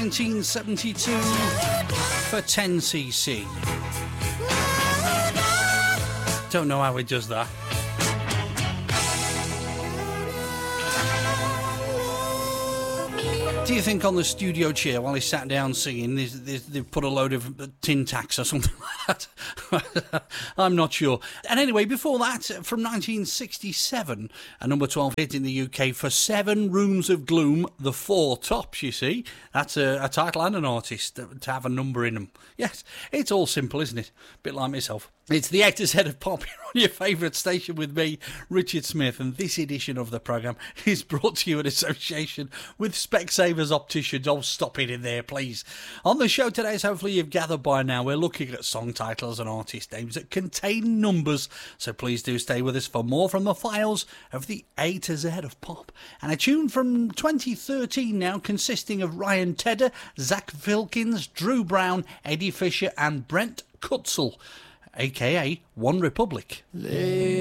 1972 for 10cc. Don't know how he does that. Do you think on the studio chair while he sat down singing, they've put a load of tin tacks or something like that? I'm not sure. And anyway, before that, from 1967, a number 12 hit in the UK for 7 Rooms of Gloom, The Four Tops, you see. That's a title and an artist to have a number in them. Yes, it's all simple, isn't it? A bit like myself. It's the Actors Head of Pop here on your favourite station with me, Richard Smith, and this edition of the programme is brought to you in association with Specsavers Opticians. Oh, stop it in there, please. On the show today, as hopefully you've gathered by now, we're looking at song titles and artist names that contain numbers, so please do stay with us for more from the files of the A to Z of Pop. And a tune from 2013 now, consisting of Ryan Tedder, Zach Filkins, Drew Brown, Eddie Fisher and Brent Kutzel, a.k.a. One Republic.